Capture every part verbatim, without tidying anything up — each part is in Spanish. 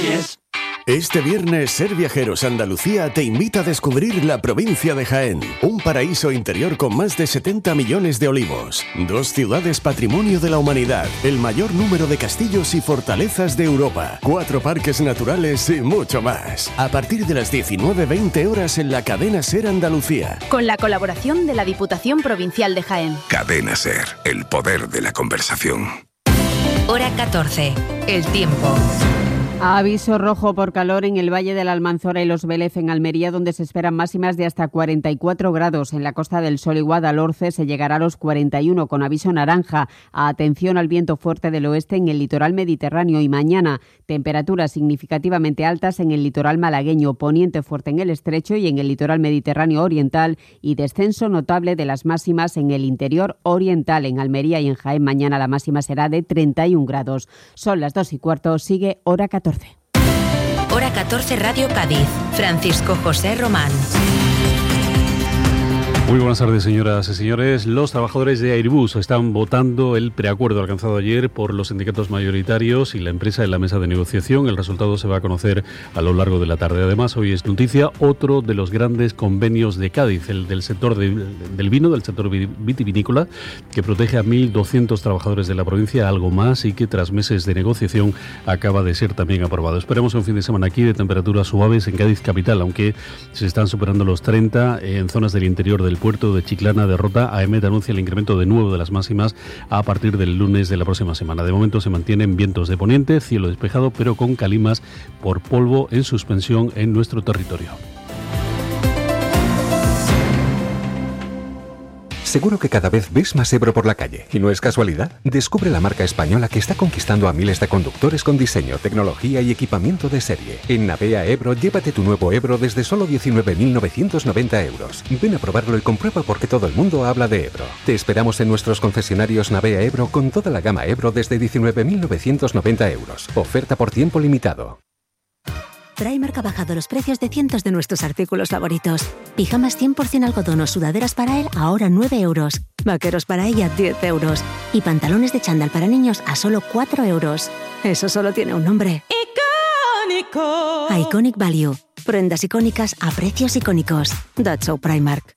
Reyes. Este viernes, Ser Viajeros Andalucía te invita a descubrir la provincia de Jaén, un paraíso interior con más de setenta millones de olivos, dos ciudades patrimonio de la humanidad, el mayor número de castillos y fortalezas de Europa, cuatro parques naturales y mucho más. A partir de las diecinueve veinte horas en la cadena Ser Andalucía. Con la colaboración de la Diputación Provincial de Jaén. Cadena Ser, el poder de la conversación. Hora catorce, el tiempo. Aviso rojo por calor en el Valle de la Almanzora y Los Vélez en Almería, donde se esperan máximas de hasta cuarenta y cuatro grados. En la Costa del Sol y Guadalhorce se llegará a los cuarenta y uno, con aviso naranja. Atención al viento fuerte del oeste en el litoral mediterráneo. Y mañana, temperaturas significativamente altas en el litoral malagueño, poniente fuerte en el estrecho y en el litoral mediterráneo oriental, y descenso notable de las máximas en el interior oriental. En Almería y en Jaén mañana la máxima será de treinta y un grados. Son las dos y cuarto, sigue Hora catorce. Hora catorce, Radio Cádiz. Francisco José Román. Muy buenas tardes, señoras y señores. Los trabajadores de Airbus están votando el preacuerdo alcanzado ayer por los sindicatos mayoritarios y la empresa en la mesa de negociación. El resultado se va a conocer a lo largo de la tarde. Además, hoy es noticia otro de los grandes convenios de Cádiz, el del sector de, del vino, del sector vitivinícola, que protege a mil doscientos trabajadores de la provincia, algo más, y que tras meses de negociación acaba de ser también aprobado. Esperemos un fin de semana aquí de temperaturas suaves en Cádiz capital, aunque se están superando los treinta en zonas del interior del puerto de Chiclana. De Rota, AEMET anuncia el incremento de nuevo de las máximas a partir del lunes de la próxima semana. De momento se mantienen vientos de poniente, cielo despejado, pero con calimas por polvo en suspensión en nuestro territorio. Seguro que cada vez ves más Ebro por la calle, y no es casualidad. Descubre la marca española que está conquistando a miles de conductores con diseño, tecnología y equipamiento de serie. En Navea Ebro, llévate tu nuevo Ebro desde solo diecinueve mil novecientos noventa euros. Ven a probarlo y comprueba por qué todo el mundo habla de Ebro. Te esperamos en nuestros concesionarios Navea Ebro con toda la gama Ebro desde diecinueve mil novecientos noventa euros. Oferta por tiempo limitado. Primark ha bajado los precios de cientos de nuestros artículos favoritos. Pijamas cien por ciento algodón o sudaderas para él ahora nueve euros. Vaqueros para ella diez euros. Y pantalones de chándal para niños a solo cuatro euros. Eso solo tiene un nombre. ¡Icónico! Iconic Value. Prendas icónicas a precios icónicos. That's so Primark.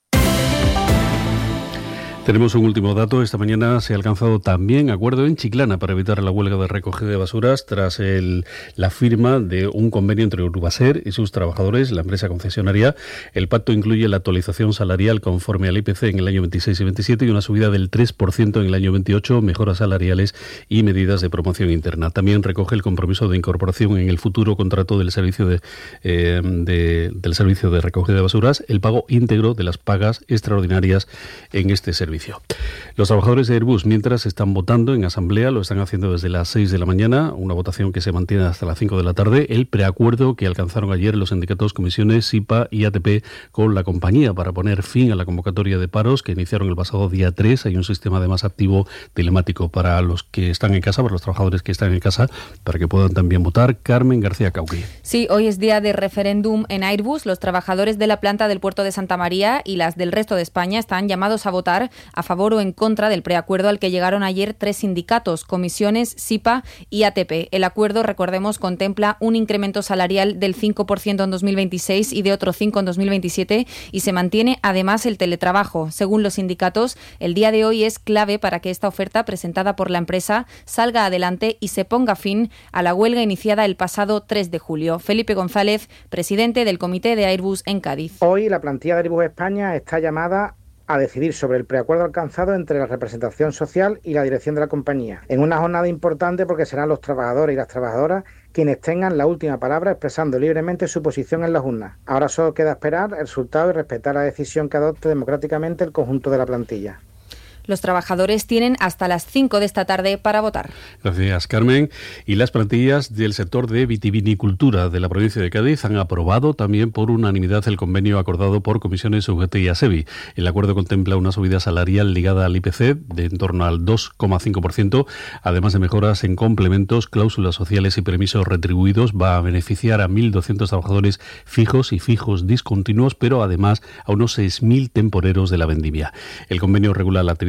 Tenemos un último dato. Esta mañana se ha alcanzado también acuerdo en Chiclana para evitar la huelga de recogida de basuras tras el, la firma de un convenio entre Urbaser y sus trabajadores, la empresa concesionaria. El pacto incluye la actualización salarial conforme al I P C en el año veintiséis y veintisiete y una subida del tres por ciento en el año veintiocho, mejoras salariales y medidas de promoción interna. También recoge el compromiso de incorporación en el futuro contrato del servicio de, eh, de, del servicio de recogida de basuras, el pago íntegro de las pagas extraordinarias en este servicio. Los trabajadores de Airbus, mientras están votando en asamblea, lo están haciendo desde las seis de la mañana, una votación que se mantiene hasta las cinco de la tarde, el preacuerdo que alcanzaron ayer los sindicatos Comisiones, SIPA y A T P con la compañía para poner fin a la convocatoria de paros que iniciaron el pasado día tres. Hay un sistema además activo telemático para los que están en casa, para los trabajadores que están en casa, para que puedan también votar. Carmen García Cauqui. Sí, hoy es día de referéndum en Airbus. Los trabajadores de la planta del puerto de Santa María y las del resto de España están llamados a votar a favor o en contra del preacuerdo al que llegaron ayer tres sindicatos, Comisiones, SIPA y A T P. El acuerdo, recordemos, contempla un incremento salarial del cinco por ciento en dos mil veintiséis y de otro cinco por ciento en dos mil veintisiete y se mantiene además el teletrabajo. Según los sindicatos, el día de hoy es clave para que esta oferta presentada por la empresa salga adelante y se ponga fin a la huelga iniciada el pasado tres de julio. Felipe González, presidente del Comité de Airbus en Cádiz. Hoy la plantilla de Airbus España está llamada a decidir sobre el preacuerdo alcanzado entre la representación social y la dirección de la compañía, en una jornada importante porque serán los trabajadores y las trabajadoras quienes tengan la última palabra expresando libremente su posición en las urnas. Ahora solo queda esperar el resultado y respetar la decisión que adopte democráticamente el conjunto de la plantilla. Los trabajadores tienen hasta las cinco de esta tarde para votar. Gracias, Carmen. Y las plantillas del sector de vitivinicultura de la provincia de Cádiz han aprobado también por unanimidad el convenio acordado por Comisiones, U G T y ASEVI. El acuerdo contempla una subida salarial ligada al I P C de en torno al dos coma cinco por ciento, además de mejoras en complementos, cláusulas sociales y permisos retribuidos. Va a beneficiar a mil doscientos trabajadores fijos y fijos discontinuos, pero además a unos seis mil temporeros de la vendimia. El convenio regula la actividad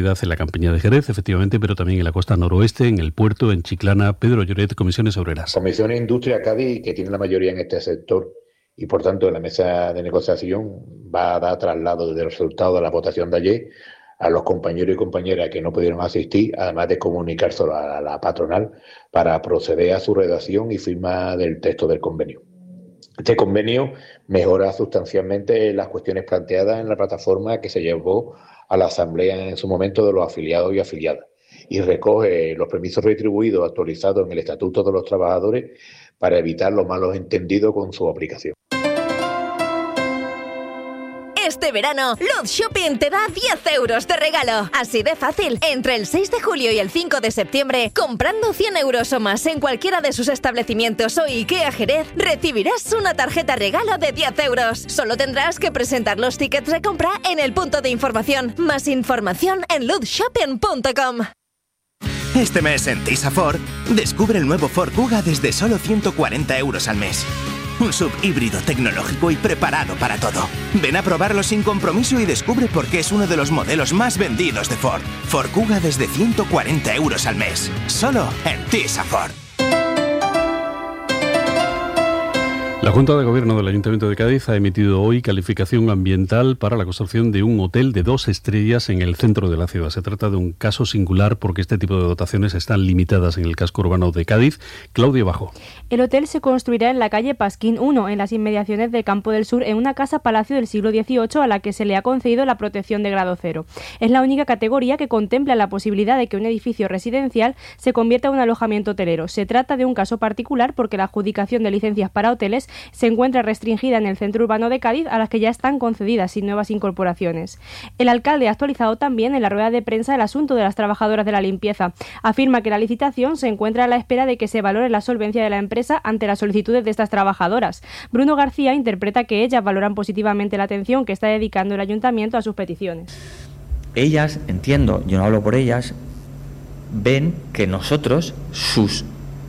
actividad en la campiña de Jerez, efectivamente, pero también en la costa noroeste, en el puerto, en Chiclana. Pedro Lloret, Comisiones Obreras. Comisiones Industria Cádiz, que tiene la mayoría en este sector, y por tanto la mesa de negociación va a dar traslado del resultado de la votación de ayer a los compañeros y compañeras que no pudieron asistir, además de comunicárselo a la patronal para proceder a su redacción y firma del texto del convenio. Este convenio mejora sustancialmente las cuestiones planteadas en la plataforma que se llevó a la asamblea en su momento de los afiliados y afiliadas y recoge los permisos retribuidos actualizados en el Estatuto de los Trabajadores para evitar los malos entendidos con su aplicación. Este verano, Luz Shopping te da diez euros de regalo. Así de fácil. Entre el seis de julio y el cinco de septiembre, comprando cien euros o más en cualquiera de sus establecimientos o IKEA Jerez, recibirás una tarjeta regalo de diez euros. Solo tendrás que presentar los tickets de compra en el punto de información. Más información en luz shopping punto com. Este mes en Tisa Ford, descubre el nuevo Ford Kuga desde solo ciento cuarenta euros al mes. Un sub híbrido tecnológico y preparado para todo. Ven a probarlo sin compromiso y descubre por qué es uno de los modelos más vendidos de Ford. Ford Kuga desde ciento cuarenta euros al mes. Solo en Tisa Ford. La Junta de Gobierno del Ayuntamiento de Cádiz ha emitido hoy calificación ambiental para la construcción de un hotel de dos estrellas en el centro de la ciudad. Se trata de un caso singular porque este tipo de dotaciones están limitadas en el casco urbano de Cádiz. Claudia Bajo. El hotel se construirá en la calle Pasquín uno, en las inmediaciones del Campo del Sur, en una casa-palacio del siglo dieciocho a la que se le ha concedido la protección de grado cero. Es la única categoría que contempla la posibilidad de que un edificio residencial se convierta en un alojamiento hotelero. Se trata de un caso particular porque la adjudicación de licencias para hoteles se encuentra restringida en el centro urbano de Cádiz, a las que ya están concedidas sin nuevas incorporaciones. El alcalde ha actualizado también en la rueda de prensa el asunto de las trabajadoras de la limpieza. Afirma que la licitación se encuentra a la espera de que se valore la solvencia de la empresa ante las solicitudes de estas trabajadoras. Bruno García interpreta que ellas valoran positivamente la atención que está dedicando el ayuntamiento a sus peticiones. Ellas, entiendo, yo no hablo por ellas, ven que nosotros, sus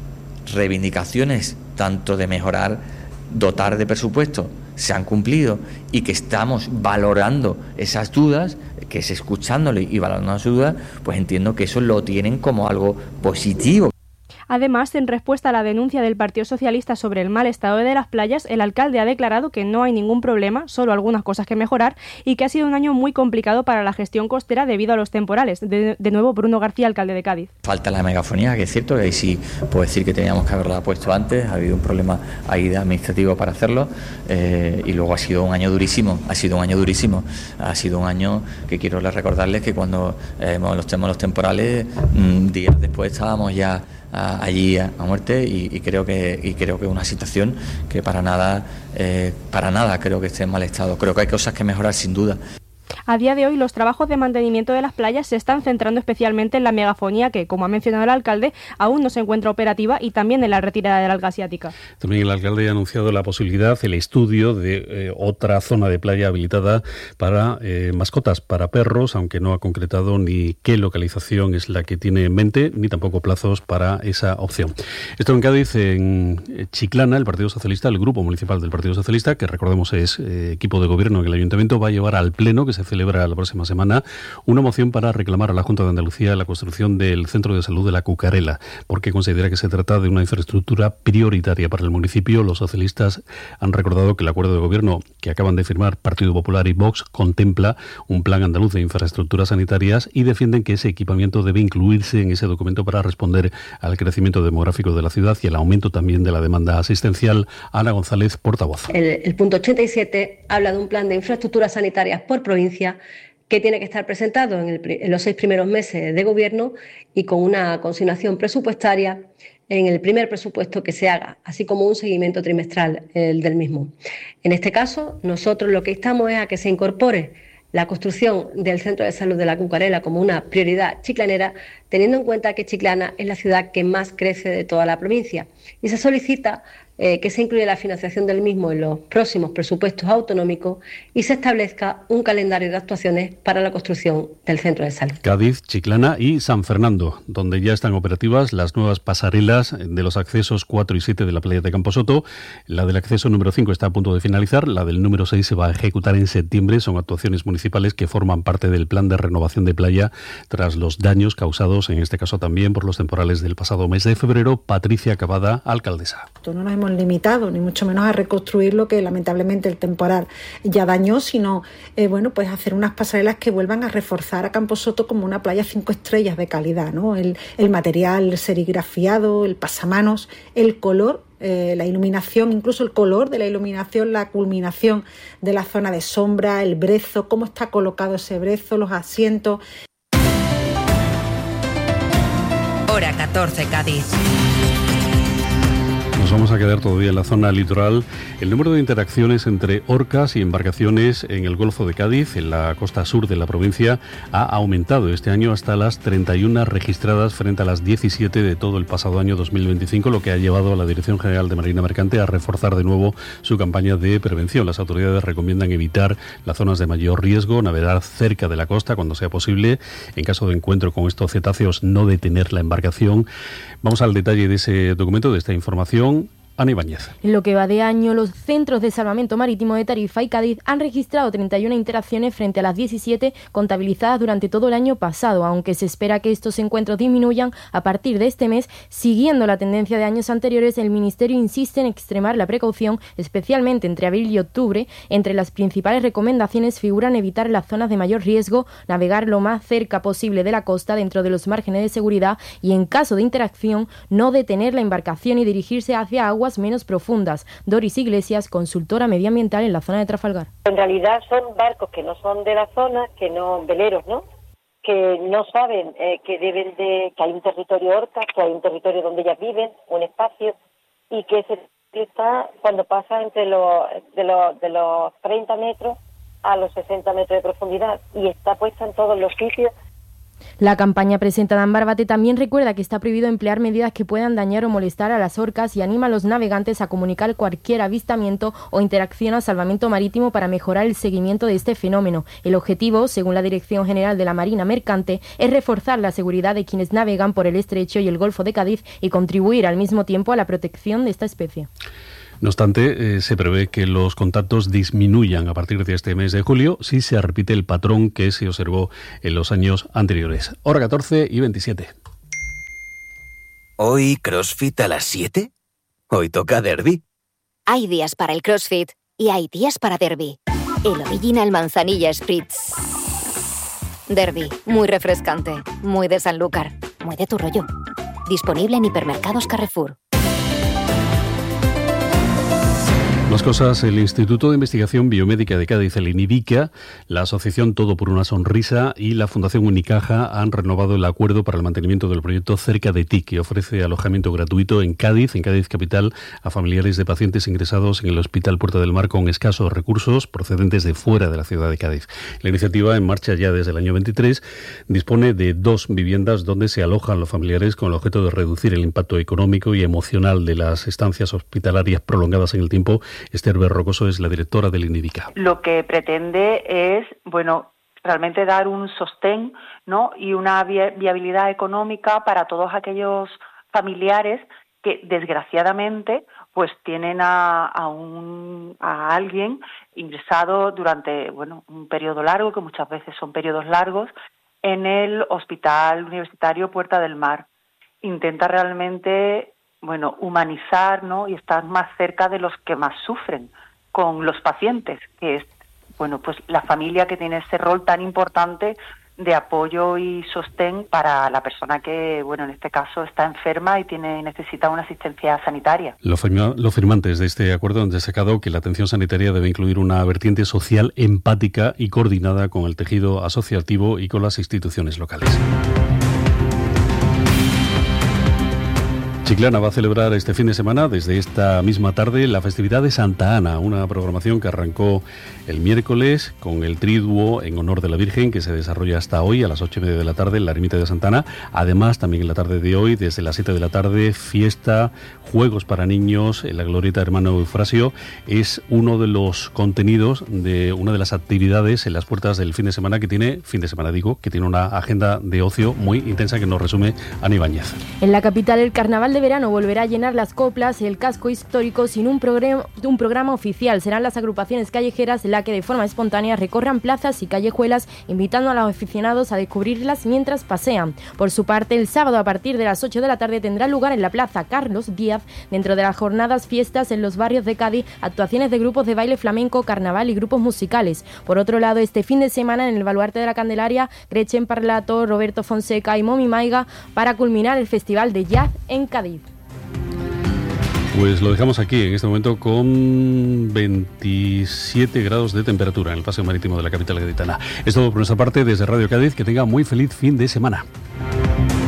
reivindicaciones, tanto de mejorar, dotar de presupuesto, se han cumplido y que estamos valorando esas dudas, que es escuchándole y valorando las dudas, pues entiendo que eso lo tienen como algo positivo. Además, en respuesta a la denuncia del Partido Socialista sobre el mal estado de las playas, el alcalde ha declarado que no hay ningún problema, solo algunas cosas que mejorar, y que ha sido un año muy complicado para la gestión costera debido a los temporales. De, de nuevo, Bruno García, alcalde de Cádiz. Falta la megafonía, que es cierto, que ahí sí puedo decir que teníamos que haberla puesto antes, ha habido un problema ahí de administrativo para hacerlo, eh, y luego ha sido un año durísimo, ha sido un año durísimo, ha sido un año que quiero recordarles que cuando eh, los temas los temporales, mmm, días después estábamos ya A, allí a, a muerte y, y creo que y creo que es una situación que para nada eh, para nada creo que esté en mal estado. Creo que hay cosas que mejorar sin duda. A día de hoy, los trabajos de mantenimiento de las playas se están centrando especialmente en la megafonía que, como ha mencionado el alcalde, aún no se encuentra operativa, y también en la retirada del alga asiática. También el alcalde ha anunciado la posibilidad, el estudio de eh, otra zona de playa habilitada para eh, mascotas, para perros, aunque no ha concretado ni qué localización es la que tiene en mente, ni tampoco plazos para esa opción. Esto en Cádiz, en Chiclana, el Partido Socialista, el Grupo Municipal del Partido Socialista, que recordemos es eh, equipo de gobierno en el Ayuntamiento, va a llevar al Pleno, que se celebra la próxima semana, una moción para reclamar a la Junta de Andalucía la construcción del Centro de Salud de la Cucarela, porque considera que se trata de una infraestructura prioritaria para el municipio. Los socialistas han recordado que el acuerdo de gobierno que acaban de firmar Partido Popular y Vox contempla un plan andaluz de infraestructuras sanitarias y defienden que ese equipamiento debe incluirse en ese documento para responder al crecimiento demográfico de la ciudad y al aumento también de la demanda asistencial. Ana González, portavoz. El, el punto ochenta y siete habla de un plan de infraestructuras sanitarias por provincia que tiene que estar presentado en, el, en los seis primeros meses de gobierno y con una consignación presupuestaria en el primer presupuesto que se haga, así como un seguimiento trimestral el del mismo. En este caso, nosotros lo que instamos es a que se incorpore la construcción del Centro de Salud de la Cucarela como una prioridad chiclanera, teniendo en cuenta que Chiclana es la ciudad que más crece de toda la provincia. Y se solicita eh, que se incluya la financiación del mismo en los próximos presupuestos autonómicos y se establezca un calendario de actuaciones para la construcción del Centro de Salud. Cádiz, Chiclana y San Fernando, donde ya están operativas las nuevas pasarelas de los accesos cuatro y siete de la playa de Camposoto. La del acceso número cinco está a punto de finalizar, la del número seis se va a ejecutar en septiembre. Son actuaciones municipales municipales que forman parte del plan de renovación de playa tras los daños causados, en este caso también por los temporales del pasado mes de febrero. Patricia Cavada, alcaldesa. No nos hemos limitado, ni mucho menos a reconstruir lo que lamentablemente el temporal ya dañó, sino eh, bueno, pues hacer unas pasarelas que vuelvan a reforzar a Camposoto como una playa cinco estrellas de calidad, ¿no? El, el material serigrafiado, el pasamanos, el color, eh, la iluminación, incluso el color de la iluminación, la culminación de la zona de sombra, el brezo, cómo está colocado ese brezo, los asientos. Hora catorce, Cádiz. Nos vamos a quedar todavía en la zona litoral. El número de interacciones entre orcas y embarcaciones en el Golfo de Cádiz, en la costa sur de la provincia, ha aumentado este año hasta las treinta y una registradas frente a las diecisiete de todo el pasado año dos mil veinticinco, lo que ha llevado a la Dirección General de Marina Mercante a reforzar de nuevo su campaña de prevención. Las autoridades recomiendan evitar las zonas de mayor riesgo, navegar cerca de la costa cuando sea posible. En caso de encuentro con estos cetáceos, no detener la embarcación. Vamos al detalle de ese documento, de esta información. Ana Ibáñez. En lo que va de año, los centros de salvamento marítimo de Tarifa y Cádiz han registrado treinta y una interacciones frente a las diecisiete contabilizadas durante todo el año pasado, aunque se espera que estos encuentros disminuyan a partir de este mes. Siguiendo la tendencia de años anteriores, el Ministerio insiste en extremar la precaución, especialmente entre abril y octubre. Entre las principales recomendaciones figuran evitar las zonas de mayor riesgo, navegar lo más cerca posible de la costa dentro de los márgenes de seguridad y, en caso de interacción, no detener la embarcación y dirigirse hacia aguas menos profundas. Doris Iglesias, consultora medioambiental en la zona de Trafalgar. En realidad son barcos que no son de la zona, que no, veleros, ¿no? Que no saben eh, que deben de, que hay un territorio orca, que hay un territorio donde ellas viven, un espacio, y que ese está cuando pasa entre los, de los, de los treinta metros a los sesenta metros de profundidad, y está puesta en todos los sitios. La campaña presentada en Barbate también recuerda que está prohibido emplear medidas que puedan dañar o molestar a las orcas y anima a los navegantes a comunicar cualquier avistamiento o interacción al salvamento marítimo para mejorar el seguimiento de este fenómeno. El objetivo, según la Dirección General de la Marina Mercante, es reforzar la seguridad de quienes navegan por el estrecho y el Golfo de Cádiz y contribuir al mismo tiempo a la protección de esta especie. No obstante, eh, se prevé que los contactos disminuyan a partir de este mes de julio si se repite el patrón que se observó en los años anteriores. Hora catorce y veintisiete. ¿Hoy CrossFit a las siete? ¿Hoy toca derbi? Hay días para el CrossFit y hay días para derbi. El Original Manzanilla Spritz. Derbi, muy refrescante, muy de Sanlúcar, muy de tu rollo. Disponible en hipermercados Carrefour. Más cosas, el Instituto de Investigación Biomédica de Cádiz, el INIBICA, la Asociación Todo por una Sonrisa y la Fundación Unicaja han renovado el acuerdo para el mantenimiento del proyecto Cerca de Ti, que ofrece alojamiento gratuito en Cádiz, en Cádiz capital, a familiares de pacientes ingresados en el Hospital Puerta del Mar con escasos recursos procedentes de fuera de la ciudad de Cádiz. La iniciativa, en marcha ya desde el año veintitrés, dispone de dos viviendas donde se alojan los familiares con el objeto de reducir el impacto económico y emocional de las estancias hospitalarias prolongadas en el tiempo. Esther Berrocoso es la directora del INIBICA. Lo que pretende es, bueno, realmente dar un sostén, ¿no? y una viabilidad económica para todos aquellos familiares que desgraciadamente pues tienen a, a, un, a alguien ingresado durante bueno un periodo largo, que muchas veces son periodos largos, en el Hospital Universitario Puerta del Mar. Intenta realmente bueno, humanizar, ¿no? y estar más cerca de los que más sufren con los pacientes, que es, bueno, pues la familia que tiene ese rol tan importante de apoyo y sostén para la persona que, bueno, en este caso está enferma y tiene necesita una asistencia sanitaria. Los firma, lo firmantes de este acuerdo han destacado que la atención sanitaria debe incluir una vertiente social empática y coordinada con el tejido asociativo y con las instituciones locales. Chiclana va a celebrar este fin de semana, desde esta misma tarde, la festividad de Santa Ana, una programación que arrancó el miércoles con el triduo en honor de la Virgen, que se desarrolla hasta hoy a las ocho y media de la tarde en la ermita de Santa Ana. Además, también en la tarde de hoy, desde las siete de la tarde, fiesta, juegos para niños en la glorieta Hermano Eufrasio. Es uno de los contenidos de una de las actividades en las puertas del fin de semana, que tiene, fin de semana digo, que tiene una agenda de ocio muy intensa que nos resume Ana Ibáñez. En la capital, el Carnaval de de verano volverá a llenar las coplas el casco histórico sin un, programa, un programa oficial. Serán las agrupaciones callejeras las que de forma espontánea recorran plazas y callejuelas, invitando a los aficionados a descubrirlas mientras pasean. Por su parte, el sábado a partir de las ocho de la tarde tendrá lugar en la Plaza Carlos Díaz, dentro de las jornadas fiestas en los barrios de Cádiz, actuaciones de grupos de baile flamenco, carnaval y grupos musicales. Por otro lado, este fin de semana en el Baluarte de la Candelaria, Gretchen Parlato, Roberto Fonseca y Momi Maiga para culminar el Festival de Jazz en Cádiz. Pues lo dejamos aquí en este momento con veintisiete grados de temperatura en el paseo marítimo de la capital gaditana. Es todo por nuestra parte desde Radio Cádiz. Que tenga muy feliz fin de semana.